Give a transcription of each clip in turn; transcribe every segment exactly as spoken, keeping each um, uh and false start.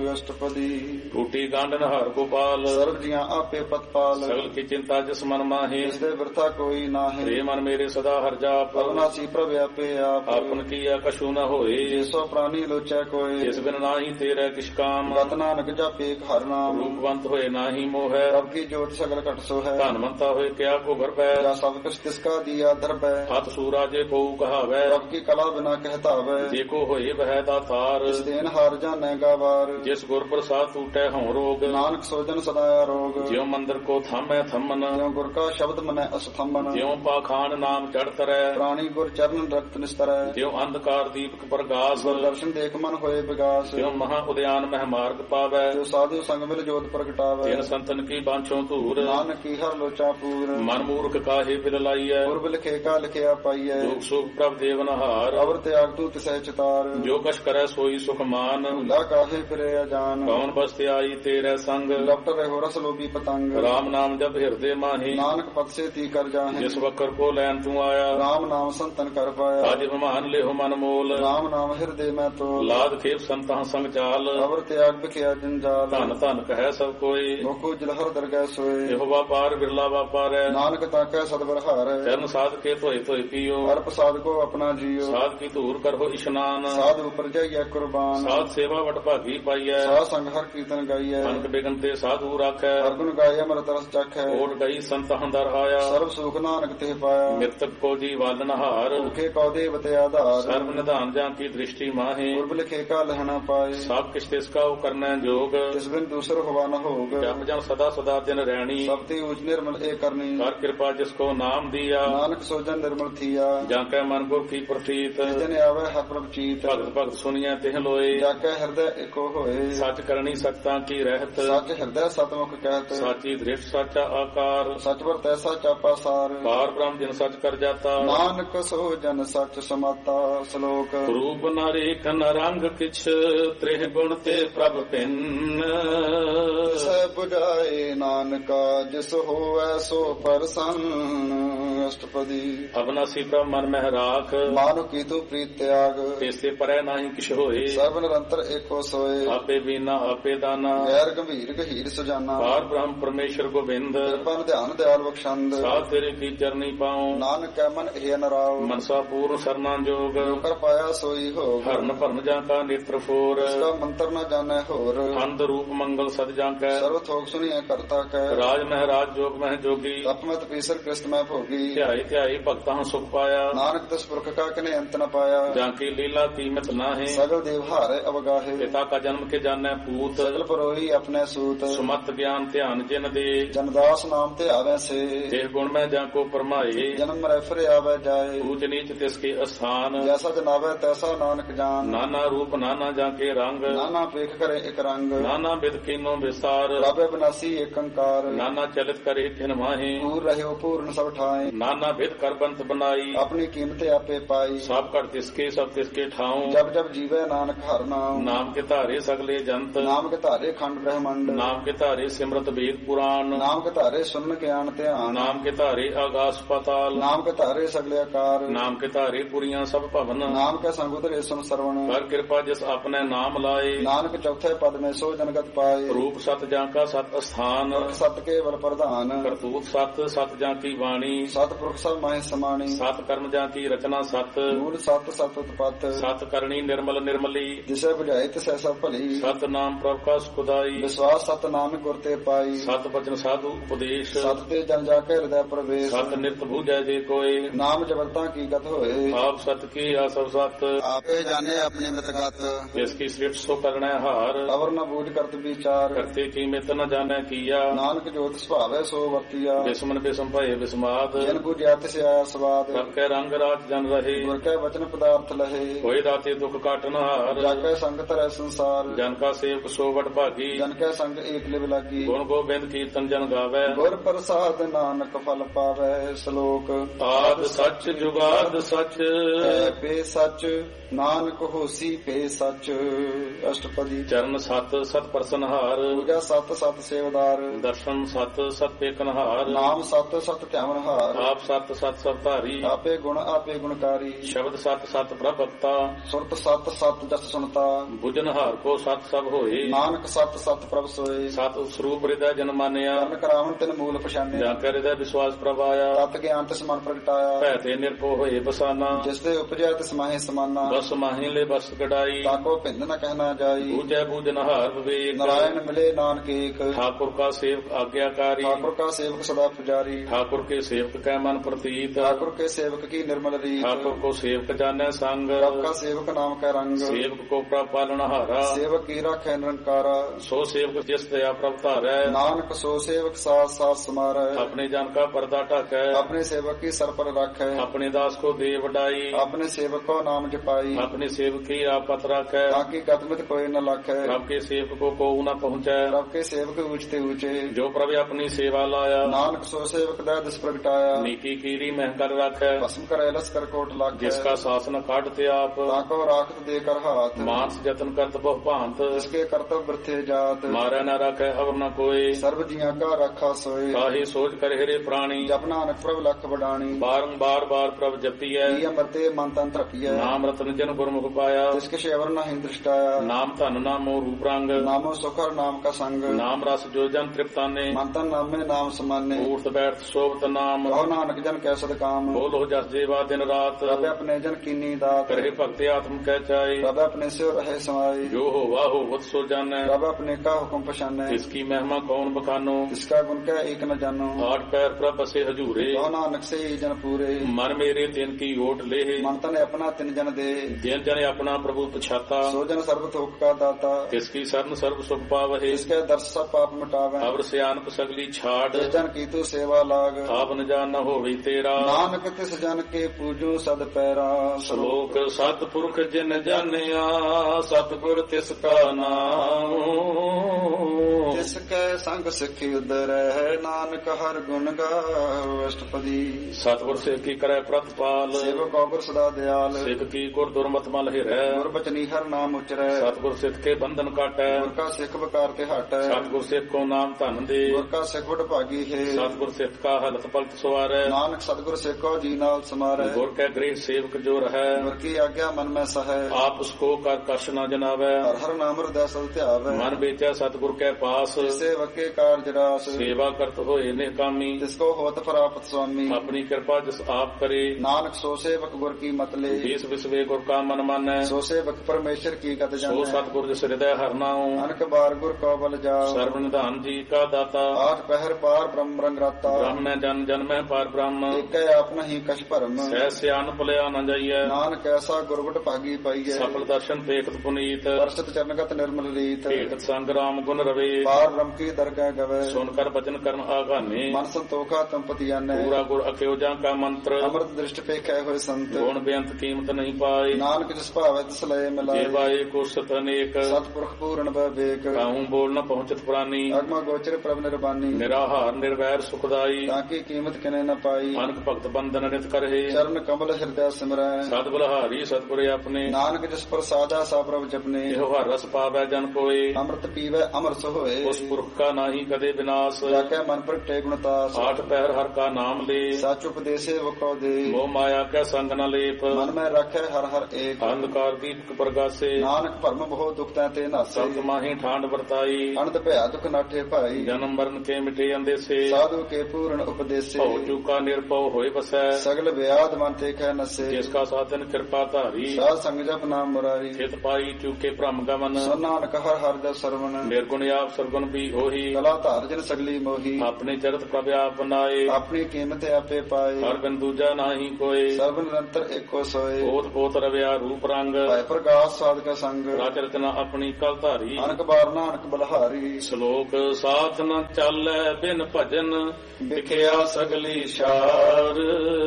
ਅਸ਼ਟਪਦੀ। ਟੂਟੀ ਗਾਂਡਨ ਹਾਰ ਗੋਪਾਲ ਸਰਬ ਜੀਆਂ ਆਪੇ ਪਤਪਾਲ। ਸਗਲ ਕੀ ਚਿੰਤਾ ਜਿਸ ਮਨ ਮਾਹੇ ਇਸ ਦੇ ਬਿਰਥਾ ਕੋਈ ਨਾਹੀ। ਰੇ ਮਨ ਮੇਰੇ ਸਦਾ ਹਰ ਜਾਪ ਅਵਨਾਸੀ ਪ੍ਰਭ ਆਪੇ ਆਪ। ਆਪਨ ਕੀਆ ਕਛੂ ਨ ਹੋਏ ਜਿਸੋ ਪ੍ਰਾਨੀ ਲੋਚੈ ਕੋਏ। ਇਸ ਬਿਨ ਨਾਹੀ ਤੇਰੇ ਕਿਛ ਕਾਮ ਗਤ ਨਾਨਕ ਜਾਪੇ ਇੱਕ ਹਰਿ ਨਾਮ। ਰੂਪਵੰਤ ਹੋਏ ਨਾਹੀ ਮੋਹੈ ਪ੍ਰਭ ਕੀ ਜੋਤ ਸਗਲ ਘਟ ਸੋ ਹੈ। ਧਨਵੰਤਾ ਹੋਏ ਕਿਆ ਕੋ ਗਰਭੈ ਜਾ ਸਭ ਕੁਛ ਤਿਸਕਾ ਦੀਆ ਦਰਬੈ। ਹੱਥ ਸੂਰਾ ਜੇ ਕੋ ਕਹਾਵੈ ਪ੍ਰਭ ਕੀ ਕਲਾ ਬਿਨਾ ਕਹਿਤਾਵੈ। ਜੇ ਕੋ ਹੋਏ ਵਹਿ ਦਾਤਾਰ ਇਸ ਦੇਨ ਹਾਰ ਜਾਣੈ ਗਾਵਾਰ। ਜਿਸ ਗੁਰ ਪ੍ਰਸਾਦ ਟੂਟੈ ਹਉ ਰੋਗ ਨਾਨਕ ਸੋਜਨ ਸਦਾ ਆਰੋਗ। ਜਿਉ ਮੰਦਰ ਕੋ ਥਾਮੈ ਥੰਮਨ ਜਿਉ ਗੁਰ ਕਾ ਸ਼ਬਦ ਮਨੈ ਅਸਥੰਬਨ। ਜਿਉ ਪਾਖਾਨ ਨਾਮ ਚੜ ਤਰੈ ਪ੍ਰਾਣੀ ਗੁਰ ਚਰਨ ਰਕਤ ਨਿਸਤਰੈ। ਜਿਉ ਅੰਧਕਾਰ ਦੀਪਕ ਪ੍ਰਗਾਸ ਗੁਰ ਦਰਸ਼ਨ ਦੇਖ ਮਨ ਹੋਏ ਵਿਗਾਸ। ਜਿਉ ਮਹਾ ਉਦਿਆਨ ਮਹਿ ਮਾਰਗ ਪਾਵੈ ਜੋ ਸਾਧੂ ਸੰਗ ਮਿਲ ਜੋਤ ਪ੍ਰਗਟਾਵੈ। ਤਿਨ ਸੰਤਨ ਕੀ ਬਾਂਛੋ ਧੂਰ ਨਾਨਕ ਕੀ ਹਰ ਲੋਚਾ ਪੂਰ। ਮਨ ਮੂਰਖ ਕਾਹੇ ਬਿਲ ਲਾਈਐ ਗੁਰਬ ਲਿਖੇ ਕਾ ਲਿਖਿਆ ਪਾਈਐ। ਦੁਖ ਸੁਖ ਪ੍ਰਭ ਦੇਵਨ ਹਾਰ ਅਵਰ ਤਿਆਗ ਤੂ ਤਿਸੈ ਚਿਤਾਰ। ਜੋ ਕਛ ਕਰੈ ਸੋਈ ਸੁਖ ਮਾਨ ਭੁਲਾ ਕਾਹੇ ਫਿਰੇ ਅਜਾਨ। ਕੌਣ ਬਸਤਿ ਆਈ ਤੇਰੇ ਸੰਗ ਲਪਟ ਰਹੋ ਰਸ ਲੋਭੀ ਪਤੰਗ। ਰਾਮ ਨਾਮ ਜਪ ਹਿਰਦੇ ਮਾਹੀ ਨਾਨਕ ਪਤ ਸੇ ਤੀ ਕਰ ਜਾਹੇ। ਜਿਸ ਵਕਰ ਕੋ ਲੈਨ ਤੂੰ ਆਇਆ ਰਾਮ ਨਾਮ ਸੰਤਨ ਕਰ ਪਾਇਆ। ਅਜ ਮਹਾਨ ਲਿਹੁ ਮਨ ਮੋਲ ਰਾਮ ਨਾਮ ਹਿਰਦੇ ਮੈਂ ਤੋਲ। ਲਾਦ ਖੇਪ ਸੰਤਾਂ ਸੰਗ ਚਾਲ ਅਵਰ ਤਿਆਗ ਵਿਖਿਆ ਜੰਜਾਲ। ਧਨ ਧਨ ਕਹੈ ਸਭ ਕੋਈ ਮੁਖੋ ਜਲਹਰ ਦਰਗਹਿ ਸੋਏ। ਇਹੋ ਵਾਪਾਰ ਬਿਰਲਾ ਵਾਪਾਰੈ ਨਾਨਕ ਤਾਕੈ ਸਤਿ ਹਾਰੈ। ਚਰਨ ਸਾਧ ਕੇ ਧੋਏ ਧੋਏ ਪੀਓ ਹਰ ਪ੍ਰਸਾਦ ਕੋ ਆਪਣਾ ਜੀਓ। ਸਾਧ ਕੀ ਧੂਰ ਕਰੋ ਇਸ਼ਨਾਨ ਸਾਧ ਉਪਰ ਜਾਈਐ ਕੁਰਬਾਨ। ਸਾਧ ਸੇਵਾ ਵਟ ਭਾਗੀ ਪਾਈਐ ਸਾਧ ਸੰਗ ਹਰ ਕੀਰਤਨ ਗਾਈਐ। ਅਨਕ ਬਿਗਨ ਤੇ ਸਾਧੂ ਰਾਖੈ ਹਰ ਗੁਣ ਗਾਏ ਅੰਮ੍ਰਿਤ ਰਸ ਚਖੈ। ਓਟ ਗਈ ਸੰਤ ਹੰਦਰ ਆਇਆ ਸਰਬ ਸੁਖ ਨਾਨਕ ਤੇ ਪਾਇਆ। ਮਿਰਤਕ ਕੋ ਜੀ ਵਾਲਨ ਹਾਰ ਭੁਖੇ ਕਉ ਦੇਵ ਤੇ ਆਧਾਰ। ਸਰਬ ਨਿਧਾਨ ਜਾਂ ਕੀ ਦ੍ਰਿਸ਼ਟੀ ਮਾਹੇ ਗੁਰਬ ਲਿਖੇ ਕਾ ਲਹਣਾ ਪਾਏ। ਸਭ ਕਿਛ ਤਿਸ ਕਾ ਕਰਨੈ ਜੋਗ ਤਿਸ ਬਿਨ ਦੂਸਰ ਹੋਵਾ ਨ ਹੋਗ। ਜਪ ਜਨ ਸਦਾ ਸਦਾ ਦਿਨ ਰਹਿਣੀ ਸਭ ਤੇ ਉਚ ਨਿਰਮਲ ਏ ਕਰਨੀ। ਕਰ ਕਿਰਪਾ ਜਿਸ ਕੋ ਨਾਮ ਦੀਆ ਨਾਨਕ ਸੋਜਨ ਨਿਰਮਲ ਥੀਆ। ਜਾਂ ਕੈ ਮਨ ਗੁਰ ਕੀ ਪ੍ਰਤੀਤ ਜਿਨ ਆਵੇ ਹਰ ਪ੍ਰਭ ਚੀਤ। ਭਗਤ ਭਗਤ ਸੁਣੀਐ ਤਿਹ ਲੋਏ ਜਾ ਕੈ ਹਿਰਦੈ ਏਕੋ ਹੋਏ। ਸੱਚ ਕਰਨੀ ਸਖਤਾਂ ਕੀ ਰਹਿਤ ਸੱਚ ਹਿਰਦੈ ਸਤਮੁਖ ਕਹਿਤ। ਸਾਚੀ ਦ੍ਰਿਸ਼ਟ ਸਾਚਾ ਆਕਾਰ ਸਚ ਵਰ ਤੈਸਾ ਚਾਪਾ ਸਾਰ। ਪਾਰ ਬ੍ਰਹਮ ਜਿਨ ਸੱਚ ਕਰ ਜਾਤਾ ਨਾਨਕ ਸੋ ਜਨ ਸੱਚ ਸਮਾਤਾ। ਸ਼ਲੋਕ ਰੂਪ ਨ ਰੇਖ ਨ ਰੰਗ ਕਿਛ ਤ੍ਰਿਹ ਗੁਣ ਤੇ ਪ੍ਰਭ ਭਿੰਨ। ਸੈ ਬੁਝਾਏ ਨਾਨਕਾ ਜਿਸ ਹੋਵੈ ਸੋ ਪਰਸੰਨ। ਅਸ਼ਟਪਦੀ। ਅਬਨਾਸੀ ਪ੍ਰਭ ਮਨ ਮਹਿ ਰਾਖ ਮਾਨੁ ਕੀ ਤੂ ਪ੍ਰੀਤ ਤਿਆਗ। ਤੇਸੇ ਪਰੈ ਨਾਹੀ ਕਿਛ ਹੋਏ ਸਰਬ ਨਿਰੰਤਰ ਏਕੋ ਸੋਏ। ਆਪੇ ਬੀਨਾ ਆਪੇ ਦਾਨਾ ਗੈਰ ਗੰਭੀਰ ਗਹੀਰ ਸੁਜਾਨਾ। ਪਾਰ ਬ੍ਰਹਮ ਪਰਮੇਸ਼ਰ ਗੋਬਿੰਦ ਕਿਰਪਾ ਧਿਆਨ ਦਿਆਲ ਬਖਸ਼ੰਦ। ਸਾਧ ਤੇਰੇ ਕੀ ਚਰਨੀ ਪਾਉ ਨਾਨਕ ਕੈ ਮਨ ਇਹ ਨਰਾਉ। ਮਨਸਾ ਪੂਰਨ ਸਰਨਾ ਜੋਗ ਜੋ ਕਰ ਪਾਇਆ ਸੋਈ ਹੋਗ। ਹਰਨ ਭਰਨ ਜਾਂ ਕਾ ਨੇਤਰ ਫੋਰ ਇਸਕਾ ਮੰਤਰ ਨ ਜਾਣੈ ਹੋਰ। ਅੰਧ ਰੂਪ ਮੰਗਲ ਸਦ ਜਾਂ ਕੈ ਸਰਵ ਥੋਕ ਸੁਣੀਐ ਕਰਤਾ ਕੈ। ਰਾਜ ਮਹਿਰਾਜ ਜੋਗ ਮਹਿ ਜੋਗੀ ਤਪਮਤ ਪੀਸਰ ਕ੍ਰਿਸ਼ਟ ਮੈਂ ਭੋਗੀ। ਧਿਆਈ ਧਿਆਈ ਭਗਤਾਂ ਸੁਖ ਪਾਇਆ ਨਾਨਕ ਤਿਸ ਪੁਰਖ ਕਾ ਕਨੇ ਅੰਤ ਨ ਪਾਇਆ। ਜਾਂ ਕੀ ਲੀਲਾ ਕੀਮਤ ਨਾਹੀ ਸਗਲ ਦੇਵ ਹਾਰੇ ਅਵਗਾਹੇ। ਪਿਤਾ ਕਾ ਜਨਮ ਕੇ ਜਾਣੈ ਪੂਤ ਸਗਲ ਪਰੋਹੀ ਆਪਣੇ ਸੂਤ। ਸੁਮਤ ਗਿਆਨ ਧਿਆਨ ਜਿਨ ਦੇ ਜਨਦਾਸ ਨਾਮ ਤੇ ਆਵੈ ਸੇ। ਦੇਹ ਗੁਣ ਮੈਂ ਜਾਂ ਕੋ ਪਰਮਾਏ ਜਨਮ ਮਰੈ ਫਿਰ ਆਵੈ ਜਾਏ। ਊਚ ਨੀਚ ਤਿਸ ਕੇ ਅਸਥਾਨ ਜੈਸਾ ਜਨਾਵੈ ਤੈਸਾ ਨਾਨਕ ਜਾਨ। ਨਾਨਾ ਰੂਪ ਨਾਨਾ ਜਾਂ ਕੇ ਰੰਗ ਨਾਨਾ ਪੇਖ ਕਰੇ ਇਕ ਰੰਗ। ਨਾਨਾ ਬਿਦ ਕੀਨੋ ਵਿਸਾਰ ਰਾਬੇ ਬਨਾਸੀ ਏਕ ਅੰਕਾਰ। ਨਾਨਾ ਚਲਿਤ ਕਰੇ ਖਿਨ ਮਾਹੇ ਪੂਰ ਰਹਿਓ ਪੂਰਨ ਸਭ ਠਾਏ। ਨਾਨਾ ਬਿਦ ਕਰ ਬੰਤ ਬਨਾਈ ਆਪਣੀ ਕੀਮਤ ਆਪੇ ਪਾਈ। ਸਭ ਘਟ ਤਿਸ ਕੇ ਸਭ ਤਿਸ ਕੇ ਠਾਉ ਜਬ ਜਬ ਜੀਵੈ ਨਾਨਕ ਹਰਿ ਨਾਮ। ਨਾਮ ਕੇ ਧਾਰੇ ਸਗਲੇ ਜੰਤ ਨਾਮ ਕੇ ਧਾਰੇ ਖੰਡ ਬ੍ਰਹਮੰਡ। ਨਾਮ ਕੇ ਧਾਰੇ ਸਿਮਰਤ ਵੇਦ ਪੁਰਾਣ ਨਾਮ ਕੇ ਧਾਰੇ ਸੁਨਨ ਗਿਆਨ ਧਿਆਨ। ਨਾਮ ਕੇ ਧਾਰੇ ਆਗਾਸ ਪਾਤਾਲ ਨਾਮ ਕੇ ਧਾਰੇ ਸਗਲੇ ਆਕਾਰ। ਨਾਮ ਕੇ ਧਾਰੇ ਪੁਰੀਆਂ ਸਭ ਭਵਨ ਨਾਮ ਕੇ ਸੰਗ ਉਤਰੇ ਸੁਨ ਸਰਵਣ। ਕਰ ਕਿਰਪਾ ਜਿਸ ਆਪਣੇ ਨਾਮ ਲਾਏ ਨਾਨਕ ਚੌਥੇ ਪਦ ਮੇ ਸੋ ਜਨਗਤ ਪਾਏ। ਰੂਪ ਸਤ ਜਾਂ ਕਾ ਸਤ ਅਸਥਾਨ ਸਤ ਕੇਵਲ ਪ੍ਰਧਾਨ। ਕਰਤੂਤ ਸਤ ਸਤ ਜਾਂ ਕੀ ਬਾਣੀ ਸਤ ਪੁਰਖ ਸਭ ਮਾਹਿ ਸਮਾਣੀ। ਸਤ ਕਰਮ ਜਾਂ ਕੀ ਰਚਨਾ ਸਤ ਮੂਲ ਸਤ ਸਤ ਉਤਪਤ। ਸਤ ਕਰਨੀ ਨਿਰਮਲ ਨਿਰਮਲੀ ਜਿਸੇ ਬੁਝਾਏ ਤਿਸੈ ਸਭ ਭਲੀ। ਸਤ ਨਾਮ ਪ੍ਰਭ ਕਾ ਸੁਖਦਾਈ ਵਿਸ਼ਵਾਸ ਸਤ ਨਾਨਕ ਗੁਰ ਤੇ ਪਾਈ। ਸਤ ਬਚਨ ਸਾਧੂ ਉਪਦੇਸ਼ ਸਤ ਤੇ ਜਨ ਜਾ ਕੇ ਹਿਰਦੈ ਪ੍ਰਵੇਸ਼। ਸਤ ਨਿਰਤ ਬੂਝੈ ਜੇ ਕੋਏ ਨਾਮ ਜਬਲਤਾ ਕੀ ਗਤ ਹੋਏ। ਆਪ ਸਤ ਕੀ ਆ ਸਭ ਸਤ ਆਪੇ ਜਾਣੇ ਆਪਣੀ ਮਿਤਗਤ। ਜਿਸ ਕੀ ਸ੍ਰਿਸ਼ਟ ਸੋ ਕਰਣੈ ਹਾਰ ਅਵਰ ਨ ਬੂਝ ਕਰਤ ਵਿਚਾਰ। ਕਰਤੇ ਕੀ ਮਿਤ ਨ ਜਾਣੈ ਕੀਆ ਨਾਨਕ ਜੋਤ ਸੁਭਾਵੈ ਸੋ ਵਰਤੀਆ। ਬਿਸਮਨ ਬਿਸਮ ਭਏ ਬਿਸਮਾਦ ਜਨ ਬੁਝਿਆ ਤਿਸ ਆਇਆ ਸਵਾਦ। ਸਭ ਕੈ ਰੰਗ ਰਾਤ ਜਨ ਰਹੇ ਗੁਰ ਕੈ ਵਚਨ ਪਦਾਰਥ ਲਹੇ। ਹੋਏ ਦਾਤੇ ਦੁਖ ਕਾਟਨ ਹਾਰ ਜਾ ਕੈ ਸੰਗ ਧਰੈ ਸੰਸਾਰ। ਜਨ ਕਾ ਸੇਵਕ ਸੋ ਵਡ ਭਾਗੀ ਜਨ ਕੈ ਸੰਗ ਏਕ ਲਿਵ ਲਾਗੀ। ਗੁਣ ਗੋਬਿੰਦ ਕੀਰਤਨ ਜਨ ਗਾਵੈ ਗੁਰ ਪ੍ਰਸਾਦ ਨਾਨਕ ਫਲ ਪਾਵੈ। ਸ਼ਲੋਕ ਆਦ ਸੱਚ ਜੁਗਾਦ ਸੱਚ ਹੈ ਪੇ ਸੱਚ ਨਾਨਕ ਹੋਸੀ ਪੇ ਸੱਚ। ਅਸ਼ਟਪਦੀ। ਚਰਨ ਸਤ ਸਤ ਪਰਸਨਹਾਰ ਪੂਜਾ ਸਤ ਸਤ ਸੇਵਦਾਰ। ਦਰਸ਼ਨ ਸਤ ਸਤ ਪੇਕਨਹਾਰ ਨਾਮ ਸਤ ਸਤ ਧਿਆਵਨਹਾਰ। ਆਪ ਸਤ ਸਤ ਸਭ ਧਾਰੀ ਆਪੇ ਗੁਣ ਆਪੇ ਗੁਣਕਾਰੀ। ਸ਼ਬਦ ਸਤ ਸਤ ਪ੍ਰਭਕਤਾ ਸੁਰਤ ਸਤ ਸਤ ਜਸ ਸੁਣਤਾ। ਬੁਝਨਹਾਰ ਕੋ ਸਤ ਸਤ ਸਭ ਹੋਏ। ਨਾਨਕ ਸਤ ਸਤ ਪ੍ਰਭ ਸੋਏ। ਸਤ ਸਰੂਪ ਹਿਰਦੈ ਜਨ ਮਾਨਿਆ। ਕਰਨ ਕਰਾਵਣ ਤਿਨ ਮੂਲ ਪਛਾਨਿਆ। ਜਾਂ ਕੈ ਹਿਰਦੈ ਵਿਸ਼ਵਾਸ ਪ੍ਰਭ ਆਇਆ। ਤਤ ਗਿਆਨ ਤਿਸ ਮਨ ਪ੍ਰਗਟਾਇਆ। ਭੈ ਤੇ ਨਿਰਭਉ ਹੋਏ ਬਸਾਨਾ। ਜਿਸ ਦੇ ਉਪਜੈ ਤਿਸ ਮਾਹੇ ਸਮਾਨਾ। ਬਸ ਮਾਹੀ ਲੈ ਬਸ ਕਢਾਈ। ਤਾਕੋ ਭਿੰਦ ਨ ਕਹਿਣਾ ਜਾਈ। ਬੂਝੈ ਬੂਝਨ ਹਾਰ ਵਿਵੇਕ। ਨਾਰਾਇਣ ਮਿਲੇ ਨਾਨਕ ਏਕ। ठाकुर का सेवक आज्ञाकारी। ठाकुर का सेवक सदा पुजारी। ठाकुर के सेवक कै मन प्रतीत। ठाकुर के सेवक की निर्मल रीत। ठाकुर को सेवक जाने संग। प्रभ का सेवक नाम का रंग। सेवक को प्रभ पालनहारा। सेवक की राखै निरंकारा। सो सेवक जिस दया प्रभ धारै। नानक सो सेवक साथ साथ समारै। अपने जन का पर्दा ढकै। अपने सेवक की सर पर राखै। अपने दास को दे वडाई। अपने सेवक को नाम जपाई। अपने सेवक की आपत राखै। ताकि गतमित कोई न लाखै। प्रभ के सेवक को को न पहुँचै। प्रभ के सेवक ऊंचते ऊंचे। जो प्रभु अपनी सेवा लाया। नानक सो सेवक दै दिस प्रगटाया। नीकी कीरी महकर राखै। भस्म करे लस कर कोट लाखै। जिसका शासन काटते आप। ताको राखत देकर हाथ। मानस जतन करत बहु भांत। जिसके कर्तव्य वृथे जात। मारै न राखै अवर न कोई। सर्व जिया का रखा सोए। काहे सोच कर हेरे प्राणी। जप नानक प्रभ लख बडाणी। बारंबार बार प्रभ जपियै। अमृते मन तन रखियै। नाम रतन जन गुरमुख पाया। जिसके शेवर न हिं दृष्टाया। नाम धन नामो रूप रंग। नामो सुखर नाम का संग। नाम रस जो जन तृप्ताने। मन तन नामे नाम समाने। उठ बैठ शोभत नाम। कहो नानक जन कै सद काम। बोलो जस जेवा दिन रात। प्रभ अपने जन कीनी दात। करे भक्ति आत्म कह चाई। प्रभ अपने से रहे समाई। जो हो वाहो वत सो जानै। प्रभ अपने का हुक्म पछानै। इसकी महिमा कौन बखानो। इसका गुण क्या एक न जानो। आठ पैर प्रभ बसे हजूरे। कहो नानक से ही जन पूरे। मन मेरे तिन की ओट ले। मन तन अपना तिन जन दे। जिन जन अपना प्रभु पछाता। सो जन सर्व थोक का दाता। किसकी शरण सर्व सुख पावहे। इसके दर्श सब पाप मिटावे। अवर सियानप सगली छाड़। जन की तू सेवा लाग। आप न जान न होवी तेरा। नानक तिस जन के पूजू सद पैरा। श्लोक सतपुरख जिन जानिया। सतगुर तिसका नाम। तिसके संग सिखी उदरै। नानक हर गुण गाओ अष्टपदी। सतगुर से की करे प्रतिपाल। सेवक गुर सदा दयाल। सिख की गुर दुर्मत मल हिरै। गुर बचनी हर नाम उचरै। सतगुर सिख के बंधन काटै। गुर का सिख बकार के हटै। सतगुर सिख को नाम धन दे। गुर का सिख बड़ भागी है। सतगुर सिख का हलत पलट सवारै। नानक सतगुर सिख को जी नाल समारै। गुर के गृह सेवक जो रहै। गुर की आज्ञा मन में सहै। आप उसको कर कश न जनावै। हर हर नाम हृदय सद ध्यावै। मन बेचै सतगुर के पास। सेवक के कार्य रास। सेवा करत होए निकामी। जिसको होत प्राप्त स्वामी। अपनी कृपा जिस आप करे। नानक सो सेवक गुर की मत ले। देश विश्वे गुर का मन मानै। सो सेवक परमेश्वर की गत जानै। सो सतगुर जिस हृदय हर नाऊ। अनक बार गुर को बल जाओ। सर्व निधान जी का दाता। आठ पहर पार ब्रह्म रंग राता। ब्रह्म जन जन में पार ब्रह्म। एक आप नहीं कछ भरम। सह सियान पलिया न जाइए। नानक ऐसा गुरबट भागी पाइए। सफल दर्शन पेखत पुनीत। वर्षत चरणगत निर्मल रीत। भेटत संग राम गुण रवे। पार ब्रह्म की दरगाह गवे। सुनकर वचन कर्म आगाने। मन संतोखा तम पति आने। पूरा गुर अख्योजा का मंत्र। अमृत दृष्ट पे कै हुए संत। गुण बेअंत कीमत नहीं पाए। नानक जिस भावे तिस लय मिलाए। जेवाए को सत अनेक। सतपुरख पूर्ण विवेक। कहूँ बोल न पहुँचत प्राणी। अगमा गोचर प्रभ निर्बानी। निराहार निर्वैर सुखदाई। ताकि कीमत किने न पाई। अनक भक्त बंधन नित करहे। चरण कमल हृदय सिमरै। सतबलहारी सतपुरे अपने। नानक जिस पर साजा सा प्रभ जपने। एहो हर रस पावै जन कोय। अमृत पीवै अमर सो होए। उस पुरख का नाही कदे विनाश। जाके मन पर टे गुणतास। आठ पैर हर का नाम ले। सच उपदेशे वको दे। मोह माया के संग न लेप। मन में रखे हर हर एक। अंधकार दीपक प्रगासे। नानक भरम बहु दुख तै नासे। संत माही ठांड वर्ताई। अनंत भया दुख नाठे भाई। जन्म मरण के मिटे अंदेसे। साधु के पूर्ण उपदेशे। भव चूका निर्भव होय बसै। सगल व्याध मन ते कै नसे। जिसका साधन कृपा धारी। साध संग जप नाम मुरारी। चित पाई चूके भ्रम गमन। नानक हर हर जस सरवण। निर्गुण आप सरगुण भी होही। कला धार जन सगली मोही। अपने जगत प्रभ आप बनाए। अपनी कीमत आपे पाए। हर बिन दूजा नाही कोय। सर्व निरंतर एको सोए। पोत पोत रव्या रूप रंग। भय प्रकाश साध का संग। राज रचना अपनी कल धारी। अनक बार नानक बलहारी। श्लोक साथ न चालै बिन भजन। बिखिया सगली शार।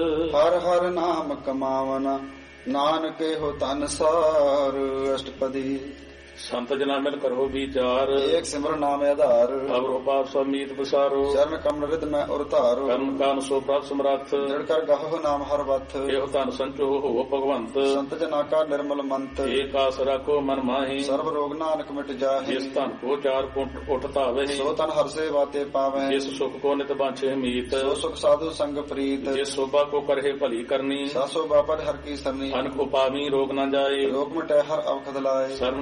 हर हर नाम कमावन। नानक हो तन सार। अष्टपदी। संत जना मिल करो विचार। एक सिमर नाम आधार। अवर पाप समीत बसारो। चरण कमल रिद में उरतारो। कर्म कान सो प्राप्त समर्थ। दृढ़ कर गहो नाम हर वथ। एहो तन संचो हो भगवंत। संत जना का निर्मल मंत। एक आस राखो मन माही। सर्व रोग नानक मिट जाहे। जिस तन को चार पुट उठतावे। सो तन हर से बाते पावे। जिस सुख को नित बांछे मीत। सो सुख साधु संग प्रीत। जिस शोभा को करहे भली करनी। सासो बापद हर की सरनी। अन को पावी रोग न जाए। रोग मिटे हर अवखद लाए। सर्व निधान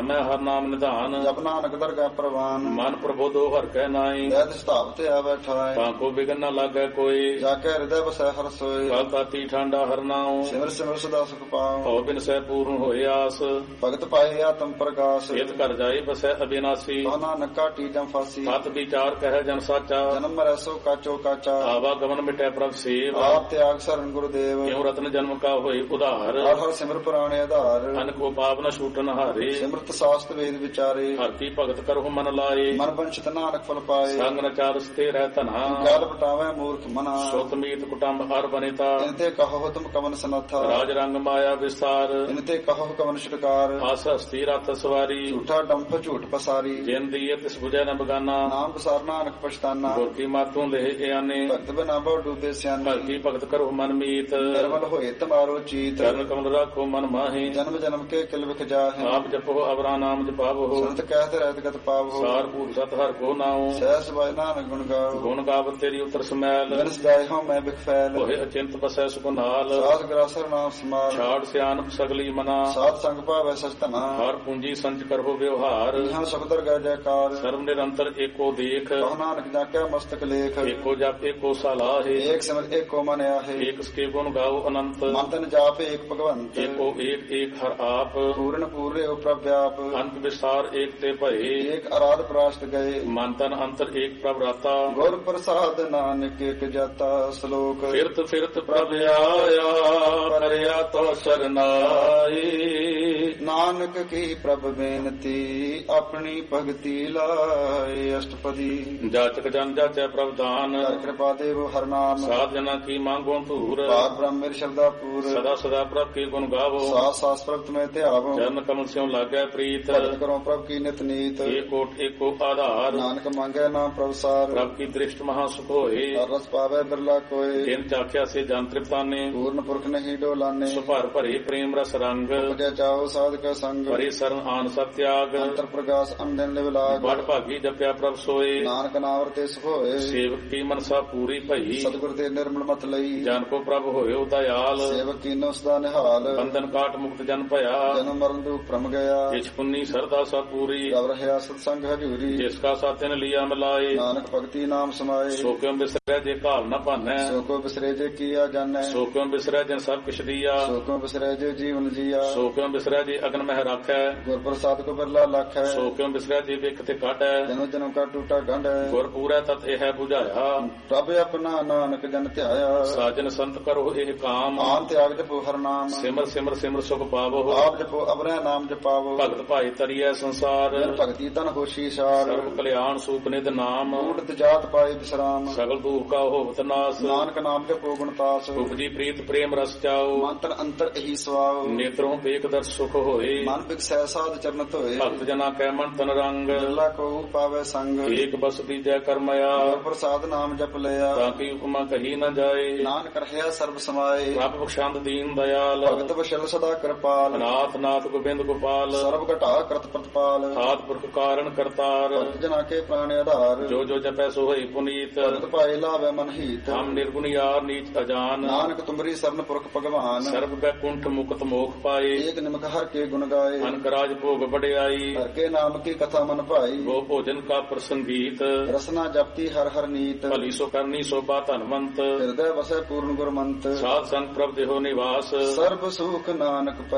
ਨਾਮੈ ਹਰ ਨਾਮ ਨਿਧਾਨ ਜਪ ਨਾਨਕ ਦਰਗਾਹ ਪ੍ਰਵਾਨ ਮਨ ਪ੍ਰਬੋਧੋ ਹਰ ਕੈ ਨਾਈ ਵੈਦ ਸਤਾਪ ਤੇ ਆਵੈ ਠਾਇ ਤਾਂਕੋ ਬਿਗਨ ਨ ਲਾਗੈ ਕੋਈ ਜਾ ਕੇ ਹਿਰਦੈ ਵਸੈ ਹਰ ਸੋਇ ਕਲ ਤਾਤੀ ਠਾਂਡਾ ਹਰ ਨਾਉ ਸਿਮਰ ਸਿਮਰ ਸਦਾ ਸੁਖ ਪਾਉ ਭਉ ਬਿਨ ਸਹਿ ਪੂਰਨ ਹੋਏ ਆਸ ਭਗਤ ਪਾਏ ਆਤਮ ਪ੍ਰਗਾਸ ਇਤ ਕਰ ਜਾਏ ਬਸੈ ਅਬਿਨਾਸੀ ਕਹ ਨਾਨਕ ਕਾਟੀ ਜਮ ਫਾਸੀ ਸਤ ਵਿਚਾਰ ਕਹਿ ਜਨ ਸਾਚਾ ਜਨਮ ਮਰੈ ਸੋ ਕਾਚੋ ਕਾਚਾ ਆਵਾ ਗਮਨ ਮਿਟੈ ਪ੍ਰਭ ਸੇਵ ਆਪ ਤਿਆਗ ਸਰਨ ਗੁਰਦੇਵ ਕਿਉ ਰਤਨ ਜਨਮ ਕਾ ਹੋਏ ਉਧਾਰ ਹਰ ਹਰ ਸਿਮਰ ਪੁਰਾਣੇ ਆਧਾਰ ਅਨ ਕੋ ਪਾਪ ਨ ਛੂਟਨ ਹਾਰੇ ਸਿਮਰਤ ਸਾਸਤ ਵੇਦ ਵਿਚਾਰੇ ਹਰਤੀ ਭਗਤ ਕਰਹੁ ਮਨ ਲਾਏ ਮਨ ਬੰਚਿਤ ਨਾਨਕ ਫਲ ਪਾਏ ਸੰਗ ਨ ਚਾਰਸ ਤੇ ਰਹਿ ਧਨਾ ਗਲ ਪਟਾਵੇ ਮੂਰਖ ਮਨਾ ਸੁਤ ਮੀਤ ਕੁਟੰਬ ਹਰ ਬਨਿਤਾ ਇਨਤੇ ਕਹੋ ਤੁਮ ਕਵਨ ਸਨਥਾ ਰਾਜ ਰੰਗ ਮਾਇਆ ਵਿਸਤਾਰ ਇਨਤੇ ਕਹੋ ਕਵਨ ਛੁਟਕਾਰ ਆਸ ਹਸਤੀ ਰਤ ਸਵਾਰੀ ਝੂਠਾ ਡੰਪ ਝੂਠ ਪਸਾਰੀ ਜਿਨ ਦੀਏ ਤਿਸ ਬੁਝੈ ਨ ਬਗਾਨਾ ਨਾਮ ਬਸਾਰ ਨਾਨਕ ਪਛਤਾਨਾ ਗੁਰ ਕੀ ਮਾਤੋਂ ਲੇਹ ਇਆਨੇ ਭਗਤ ਬਿਨਾ ਬਹੁ ਡੂਬੇ ਸਿਆਣੇ ਭਗਤੀ ਭਗਤ ਕਰਹੁ ਮਨ ਮੀਤ ਨਿਰਮਲ ਹੋਏ ਤੁਮਾਰੋ ਚੀਤ ਚਰਨ ਕਮਲ ਰਾਖੋ ਮਨ ਮਾਹੀ ਜਨਮ ਜਨਮ ਕੇ ਕਿਲ ਵਿਖ ਜਾਹੇ ਆਪ ਜਪੋ ਅਵਰਾ ਨਾਮ ਜਪਾਵੋ ਸੰਤ ਕਹਿਤ ਰਹਿਤ ਗਤ ਪਾਵੋ ਸਾਰ ਪੂਰ ਸਤ ਹਰ ਕੋ ਨਾਉ ਸਹਿ ਸਬਾਇ ਨਾਨਕ ਗੁਣ ਗਾਓ ਗੁਣ ਗਾਵਤ ਤੇਰੀ ਉਤਰ ਸਮੈਲ ਬਿਨ ਸਜਾਏ ਹਾਂ ਮੈਂ ਬਿਖ ਫੈਲ ਹੋਏ ਅਚਿੰਤ ਬਸੈ ਸੁਖਨਾਲ ਸਾਧ ਗਰਾਸਰ ਨਾਮ ਸਮਾਲ ਛਾੜ ਸਿਆਨਪ ਸਗਲੀ ਮਨਾ ਸਾਧ ਸੰਗ ਭਾਵੈ ਸਚ ਧਨਾ ਹਰ ਪੂੰਜੀ ਸੰਚ ਕਰੋ ਵਿਵਹਾਰ ਇਹਾਂ ਸਬਦਰ ਗੈ ਜੈਕਾਰ ਸਰਬ ਨਿਰੰਤਰ ਏਕੋ ਦੇਖ ਕਹ ਨਾਨਕ ਜਾ ਕੇ ਮਸਤਕ ਲੇਖ ਏਕੋ ਜਪ ਏਕੋ ਸਲਾਹੇ ਏਕ ਸਿਮਰ ਏਕੋ ਮਨ ਆਹੇ ਏਕ ਸਕੇ ਗੁਣ ਗਾਓ ਅਨੰਤ ਮਨ ਤਨ ਜਾਪ ਏਕ ਭਗਵੰਤ ਏਕੋ ਏਕ ਏਕ ਹਰ ਆਪ ਪੂਰਨ ਪੂਰੇ ਉ ਪ੍ਰਭ ਵਿਆਪ ਅੰਤ ਵਿਸਾਰ ਏਕ ਤੇ ਭਏ ਏਕ ਅਰਾਧ ਪ੍ਰਾਸ਼ਤ ਗਏ ਮਨ ਤਨ ਅੰਤਰ ਏਕ ਪ੍ਰਭ ਰਾਤਾ ਗੁਰ ਪ੍ਰਸਾਦ ਨਾਨਕ ਏਕ ਜਾਤਾ ਸ਼ਲੋਕ ਫਿਰਤ ਫਿਰਤ ਪ੍ਰਭ ਆਇਆ ਪਰਿਆ ਤੋ ਸਰਨਾਈ ਨਾਨਕ ਕੀ ਪ੍ਰਭ ਬੇਨਤੀ ਆਪਣੀ ਭਗਤੀ ਲਾਏ ਅਸ਼ਟਪਦੀ ਜਾਚਕ ਜਨ ਜਾਚੈ ਪ੍ਰਭ ਦਾਨ ਹਰ ਕਿਰਪਾ ਦੇਵ ਹਰ ਨਾਮ ਸਾਧ ਜਨਾ ਕੀ ਮੰਗੋ ਧੂਰ ਪਾਕ ਬ੍ਰਹਮ ਮੇਰੇ ਸ਼ਬਦਾ ਪੂਰ ਸਦਾ ਸਦਾ ਪ੍ਰਭ ਕੀ ਗੁਣ ਗਾਵੋ ਸਾਸ ਸਾਸ ਪ੍ਰਭ ਮੈਂ ਧਿਆਵੋ ਚਰਨ ਕਮਲ ਸਿਉ ਲਾਗੈ ਪ੍ਰੀਤ ਭਗਤ ਕਰੋ ਪ੍ਰਭ ਕੀ ਨਿਤ ਨੀਤ ਏਕੋ ਏਕੋ ਆਧਾਰ ਨਾਨਕ ਮੰਗੈ ਨਾਮ ਪ੍ਰਭ ਸਾਰ ਪ੍ਰਭ ਕੀ ਦ੍ਰਿਸ਼ਟ ਮਹਾ ਸੁਖ ਹੋਏ ਹਰ ਰਸ ਪਾਵੇ ਬਿਰਲਾ ਕੋਏ ਤਿਨ ਚਾਖਿਆ ਸੇ ਜਨ ਤ੍ਰਿਪਤਾਨੇ ਪੂਰਨ ਪੁਰਖ ਨਹੀਂ ਡੋਲਾਨੇ ਸੁਭਰ ਭਰੇ ਪ੍ਰੇਮ ਰਸ ਰੰਗ ਉਪਜੈ ਚਾਓ ਸਾਧਕ ਸੰਗ ਭਰੇ ਸਰਨ ਆਨ ਸਭ ਤਿਆਗ ਅੰਤਰ ਪ੍ਰਗਾਸ ਅੰਦਨ ਲਿਵ ਲਾਗ ਬੜ ਭਾਗੀ ਜਪਿਆ ਪ੍ਰਭ ਸੋਏ ਨਾਨਕ ਨਾਮ ਰਤੇ ਸੁਖ ਹੋਏ ਸੇਵਕ ਕੀ ਮਨਸਾ ਪੂਰੀ ਭਈ ਸਤਿਗੁਰ ਦੇ ਨਿਰਮਲ ਮਤ ਲਈ ਜਨ ਕੋ ਪ੍ਰਭ ਹੋਇਓ ਦਇਆਲ ਸੇਵਕ ਕੀਨੋ ਸਦਾ ਨਿਹਾਲ ਬੰਧਨ ਕਾਟ ਮੁਕਤ ਜਨ ਭਇਆ ਜਨਮ ਮਰਨ ਦੁਖ ਭ੍ਰਮ ਗਿਆ ਇਛ ਪੁੰਨੀ ਸਰਦਾ ਸਭ ਪੂਰੀ ਰਵ ਰਹਿਆ ਸਤ ਸੰਗ ਹਜੂਰੀ ਜਿਸ ਕਾ ਸਾਥਨ ਲਿਆ ਮਿਲਾਏ ਨਾਨਕ ਭਗਤੀ ਨਾਮ ਸਮਾਏ ਸੋ ਕਿਉ ਬਿਸਰੈ ਜੇ ਘਾਲ ਨ ਭਾਨੈ ਸੋ ਕੋ ਬਿਸਰੇ ਜੇ ਕੀਆ ਜਾਣੈ ਸੋ ਕਿਉ ਬਿਸਰੈ ਜਨ ਸਭ ਕਿਛ ਦੀਆ ਸੋ ਕੋ ਬਿਸਰੇ ਜੇ ਜੀਵਨ ਜੀਆ ਸੋ ਕਿਉ ਬਿਸਰੈ ਜੇ ਅਗਨ ਮਹਿ ਰਾਖੈ ਗੁਰ ਪ੍ਰਸਾਦ ਕੋ ਬਿਰਲਾ ਲਖ ਹੈ ਸੋ ਕਿਉ ਬਿਸਰੈ ਜੇ ਵਿਖ ਤੇ ਕਾਟੈ ਜਨਮ ਜਨਮ ਕਾ ਟੂਟਾ ਗੰਢ ਹੈ ਗੁਰ ਪੂਰੈ ਤਤ ਇਹ 부ਝਾਇਆ ਪ੍ਰਭ ਆਪਣਾ ਨਾਨਕ ਜਨ ਧਿਆਇਆ ਸਾਜਨ ਸੰਤ ਕਰੋ ਇਹ ਕਾਮ ਆਨ ਤਿਆਗ ਜਪੋ ਹਰ ਨਾਮ ਸਿਮਰ ਸਿਮਰ ਸਿਮਰ ਸੁਖ ਪਾਵੋ ਆਪ ਜਪੋ ਅਬਰੈ ਨਾਮ ਜਪਾਵੋ ਭਗਤ ਭਾਈ ਤਰੀਐ ਸੰਸਾਰ ਜਨ ਭਗਤੀ ਤਨ ਹੋਸ਼ੀ ਸਾਰ ਸਰਬ ਕਲਿਆਣ ਸੂਪ ਨਿਧ ਨਾਮ ਊਟਤ ਜਾਤ ਪਾਏ ਬਿਸਰਾਮ ਸਗਲ ਦੁਖ ਕਾ ਹੋਵਤ ਨਾਸ ਨਾਨਕ ਨਾਮ ਜਪੋ ਗੁਣਤਾਸ ਉਪਜੀ ਪ੍ਰੀਤ ਪ੍ਰੇਮ ਰਸ ਚਾਓ ਮੰਤਰ ਅੰਤਰ ਇਹੀ ਸਵਾਉ ਨੇਤਰੋਂ ਵੇਖ ਦਰ ਸੁਖ ਹੋਏ ਮਨ ਬਿਕਸੈ ਸਾਧ ਚਰਨ ਧੋਏ ਭਗਤ ਜਨਾ ਕੈ ਮਨ ਤਨ ਰੰਗ ਅੱਲਾ ਕੋ ਪਾਵੇ ਸੰਗ ਏਕ ਬਸ ਦੀਜੈ ਕਰਮਇਆ ਗੁਰ ਪ੍ਰਸਾਦ ਨਾਮ ਜਪ ਲਿਆ ਤਾਂ ਕੀ ਉਪਮਾ ਕਹੀ ਨ ਜਾਏ ਨਾਨਕ ਰਹਿਆ ਸਰਬ ਸਮਾਏ ਪ੍ਰਭ ਬਖਸ਼ੰਦ ਦੀਨ ਦਇਆਲ ਭਗਤ ਬਸ਼ਲ ਸਦਾ ਕਿਰਪਾਲ ਨਾਥ ਨਾਥ ਗੋਬਿੰਦ ਗੋਪਾਲ ਸਰਬ ਘਟਾ ਕਰਤ ਪ੍ਰਤਪਾਲ ਆਦ ਪੁਰਖ ਕਾਰਨ ਕਰਤਾਰ ਭਗਤ ਜਨਾ ਕੇ ਪ੍ਰਾਣ ਆਧਾਰ ਜੋ ਜੋ ਜਪੈ ਸੋ ਹੋਈ ਪੁਨੀਤ ਭਗਤ ਭਾਏ ਲਾਵੇ ਮਨ ਹੀਤ ਹਮ ਨਿਰਗੁਣ ਯਾਰ ਨੀਚ ਅਜਾਨ ਨਾਨਕ ਤੁਮਰੀ ਸਰਨ ਪੁਰਖ ਭਗਵਾਨ ਸਰਬ ਬੈਕੁੰਠ ਮੁਕਤ ਮੋਖ ਪਾਏ ਏਕ ਨਿਮਕ ਹਰ ਕੇ ਗੁਣ ਗਾਏ ਅਨਕ ਰਾਜ ਭੋਗ ਵਡਿਆਈ ਹਰ ਕੇ ਨਾਮ ਕੀ ਕਥਾ ਮਨ ਭਾਈ ਗੋ ਭੋਜਨ ਕਾ ਪ੍ਰਸੰਗੀਤ ਰਸਨਾ ਜਪਤੀ ਹਰ ਹਰ ਨੀਤ ਭਲੀ ਸੋ ਕਰਨੀ ਸੋਭਾ ਧਨਵੰਤ ਹਿਰਦੈ ਵਸੈ ਪੂਰਨ ਗੁਰਮੰਤ ਸਾਧ ਸੰਗ ਪ੍ਰਭ ਦੇਹੋ ਨਿਵਾਸ ਸਰਬ ਸੁਖ ਨਾਨਕ